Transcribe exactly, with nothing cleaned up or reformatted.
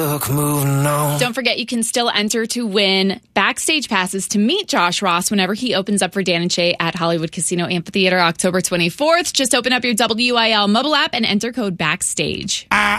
Moving on. Don't forget, you can still enter to win backstage passes to meet Josh Ross whenever he opens up for Dan and Shay at Hollywood Casino Amphitheater October twenty-fourth. Just open up your W I L mobile app and enter code BACKSTAGE. I